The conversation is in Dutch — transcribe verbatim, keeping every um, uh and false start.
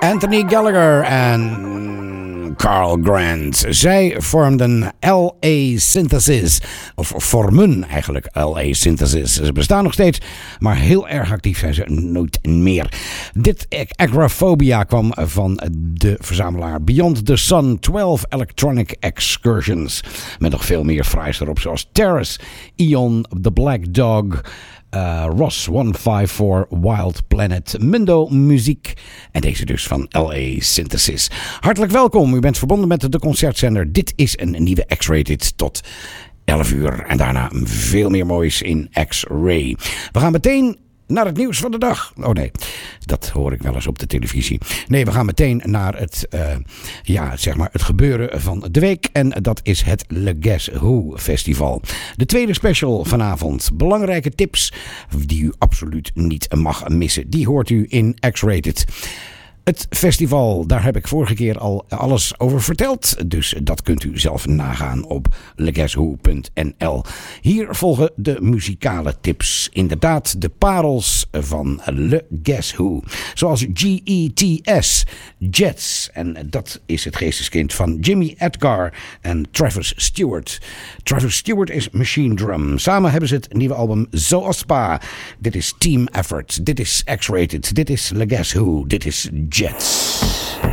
Anthony Gallagher en Carl Grant. Zij vormden L A Synthesis. Of vormen eigenlijk L A Synthesis. Ze bestaan nog steeds, maar heel erg actief zijn ze nooit meer. Dit Agoraphobia kwam van de verzamelaar Beyond the Sun. twaalf Electronic Excursions. Met nog veel meer fraais erop, zoals Terrace, Eon, The Black Dog... Uh, Ross honderdvijfenvijftig, Wild Planet, Mundo Muziek en deze dus van L A Synthesis. Hartelijk welkom, u bent verbonden met de concertzender. Dit is een nieuwe X-Rated tot elf uur en daarna veel meer moois in X-Ray. We gaan meteen naar het nieuws van de dag. Oh nee, dat hoor ik wel eens op de televisie. Nee, we gaan meteen naar het, uh, ja, zeg maar het gebeuren van de week. En dat is het Le Guess Who Festival. De tweede special vanavond. Belangrijke tips die u absoluut niet mag missen. Die hoort u in X-Rated. Het festival, daar heb ik vorige keer al alles over verteld. Dus dat kunt u zelf nagaan op leguesswho punt n l. Hier volgen de muzikale tips. Inderdaad, de parels van Le Guess Who. Zoals G E T S, Jets. En dat is het geesteskind van Jimmy Edgar en Travis Stewart. Travis Stewart is Machine Drum. Samen hebben ze het nieuwe album Zoaspa. Dit is Team Effort. Dit is X-Rated. Dit is Le Guess Who. Dit is Jets.